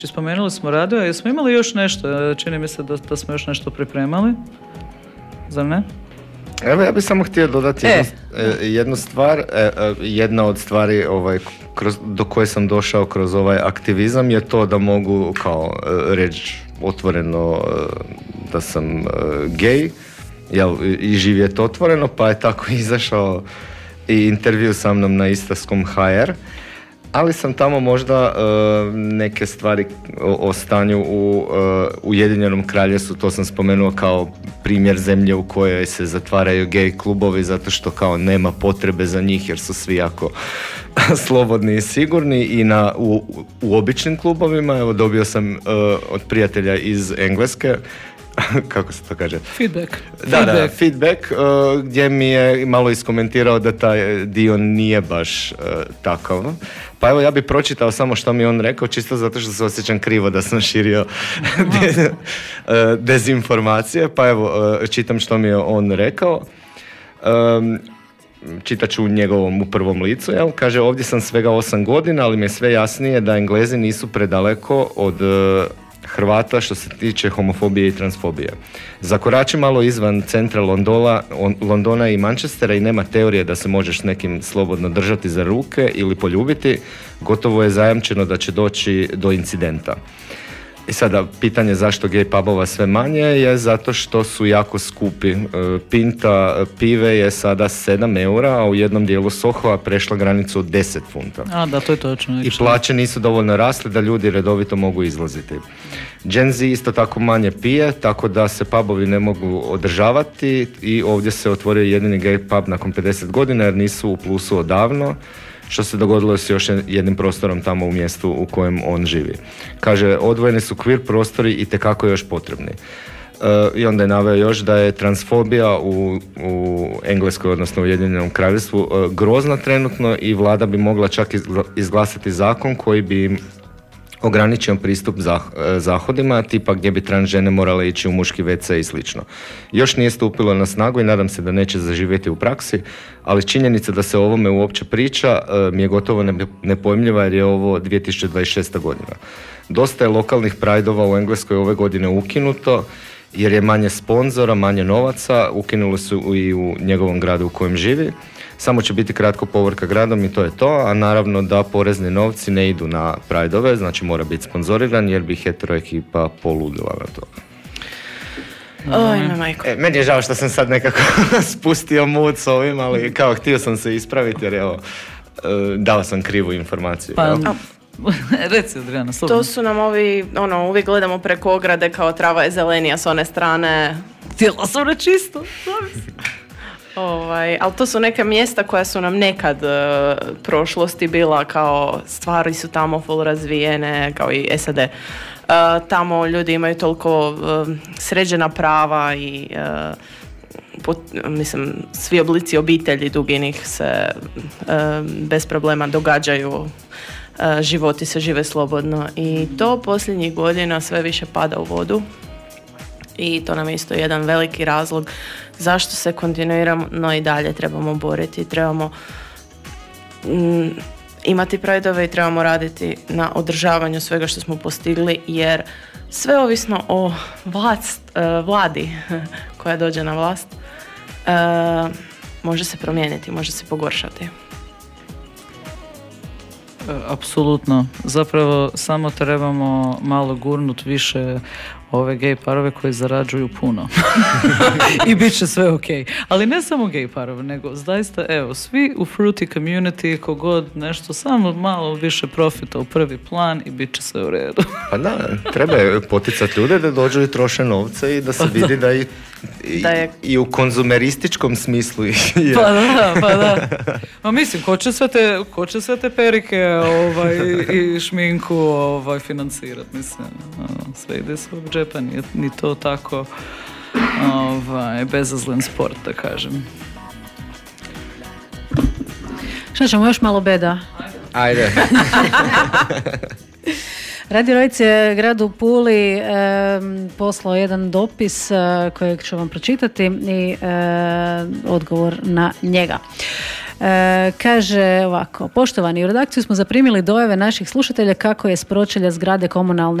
Spomenuli smo radio, jesmo imali još nešto? Čini mi se da smo još nešto pripremali. Zar ne? Evo, ja bih samo htio dodati jednu stvar. Jedna od stvari do koje sam došao kroz ovaj aktivizam je to da mogu kao reći otvoreno da sam gej, i živjeti otvoreno, pa je tako izašao i intervju sa mnom na Istarskom HR. Ali sam tamo možda neke stvari o stanju u Ujedinjenom Kraljevstvu, to sam spomenuo kao primjer zemlje u kojoj se zatvaraju gej klubovi zato što kao nema potrebe za njih jer su svi jako slobodni i sigurni, i u običnim klubovima. Evo, dobio sam od prijatelja iz Engleske kako se to kaže? Feedback, gdje mi je malo iskomentirao da taj dio nije baš takav. Pa evo, ja bih pročitao samo što mi on rekao, čisto zato što se osjećam krivo da sam širio dezinformacije. Pa evo, čitam što mi je on rekao. Čitat ću u prvom licu. Kaže, ovdje sam svega 8 godina, ali mi je sve jasnije da Englezi nisu predaleko od Hrvata što se tiče homofobije i transfobije. Zakorači malo izvan centra Londona i Manchestera i nema teorije da se možeš s nekim slobodno držati za ruke ili poljubiti, gotovo je zajamčeno da će doći do incidenta. I sada, pitanje zašto gej pubova sve manje je zato što su jako skupi. Pinta pive je sada 7 eura, a u jednom dijelu Sohova prešla granicu od 10 funta. A da, to je točno. I plaće nisu dovoljno rasle da ljudi redovito mogu izlaziti. Gen Z isto tako manje pije, tako da se pubovi ne mogu održavati i ovdje se otvorio jedini gay pub nakon 50 godina jer nisu u plusu odavno, što se dogodilo s još jednim prostorom tamo u mjestu u kojem on živi. Kaže, odvojeni su queer prostori i tekako još potrebni. I onda je naveo još da je transfobija u Engleskoj, odnosno u Ujedinjenom Kraljevstvu, grozna trenutno i vlada bi mogla čak izglasati zakon koji bi im ograničen pristup zahodima, tipa gdje bi trans žene morale ići u muški WC i slično. Još nije stupilo na snagu i nadam se da neće zaživjeti u praksi, ali činjenica da se o ovome uopće priča mi je gotovo nepojmljiva jer je ovo 2026. godina. Dosta je lokalnih prajdova u Engleskoj ove godine ukinuto jer je manje sponzora, manje novaca, ukinuli su i u njegovom gradu u kojem živi. Samo će biti kratko povorka gradom i to je to, a naravno da porezni novci ne idu na prajdove, znači mora biti sponzoriran jer bi hetero ekipa poludila na to. Meni je žao što sam sad nekako spustio mood s ovim, ali kao htio sam se ispraviti jer evo, dao sam krivu informaciju. Pa, reci, Adriana, slobodno. To su nam ovi, uvijek gledamo preko ograde kao trava je zelenija s one strane. Htjela sam reći isto. Ali to su neka mjesta koja su nam nekad prošlosti bila kao stvari su tamo full razvijene, kao i SAD. Tamo ljudi imaju toliko sređena prava i svi oblici obitelji duginih se bez problema događaju. Životi se žive slobodno i to posljednjih godina sve više pada u vodu. I to nam je isto jedan veliki razlog zašto se kontinuirano i dalje trebamo boriti. Trebamo imati prajdove i trebamo raditi na održavanju svega što smo postigli, jer sve ovisno o vladi koja dođe na vlast može se promijeniti, može se pogoršati. Apsolutno. Zapravo samo trebamo malo gurnut više ove gej parove koji zarađuju puno. I bit će sve ok. Ali ne samo gej parove, nego zaista, evo, svi u fruity community, kogod nešto, samo malo više profita u prvi plan i bit će sve u redu. Pa da, treba poticati ljude da dođu i troše novce i da se vidi da i u konzumerističkom smislu je. Pa da. Ma mislim, ko će sve te perike i šminku financirati, mislim. Sve ide svog džepa, nije ni to tako bezazlen sport, da kažem. Šta ćemo, još malo beda? Ajde. Radio Rojc je gradu Puli poslao jedan dopis kojeg ću vam pročitati i odgovor na njega. Kaže ovako, poštovani, u redakciju smo zaprimili dojave naših slušatelja kako je s pročelja zgrade komunalne